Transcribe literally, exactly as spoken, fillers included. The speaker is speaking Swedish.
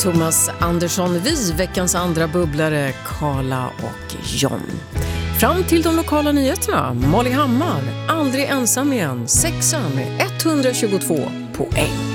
Thomas Andersson, vi, veckans andra bubblare, Carla och John. Fram till de lokala nyheterna, Molly Hammar, aldrig ensam igen, sexa med etthundratjugotvå poäng.